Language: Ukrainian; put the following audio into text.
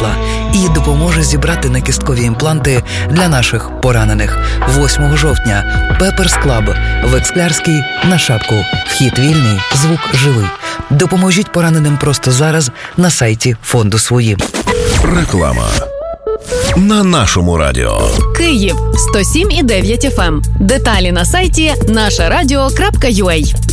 світла і допоможе зібрати накісткові імпланти для наших поранених. 8 жовтня Пеперс Клаб в Ексклярській на Шапку. Вхід вільний, звук живий. Допоможіть пораненим просто зараз на сайті фонду «Свої». Реклама на нашому радіо. Київ 107,9 FM. Деталі на сайті нашарадіо.ua.